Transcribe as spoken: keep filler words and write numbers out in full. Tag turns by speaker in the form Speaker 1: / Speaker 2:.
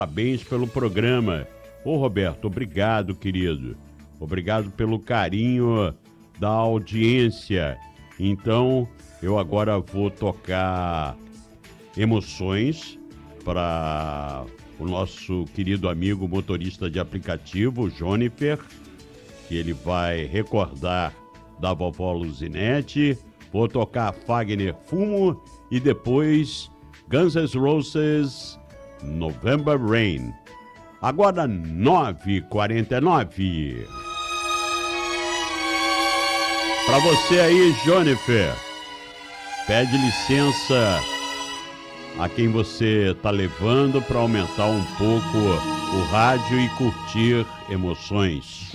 Speaker 1: Parabéns pelo programa. Ô Roberto, obrigado, querido. Obrigado pelo carinho da audiência. Então, eu agora vou tocar Emoções para o nosso querido amigo motorista de aplicativo, Jonifer, que ele vai recordar da vovó Luzinete. Vou tocar Fagner Fumo e depois Guns N' Roses, November Rain. Agora nove e quarenta e nove. Para você aí, Jonifer, pede licença a quem você tá levando para aumentar um pouco o rádio e curtir Emoções.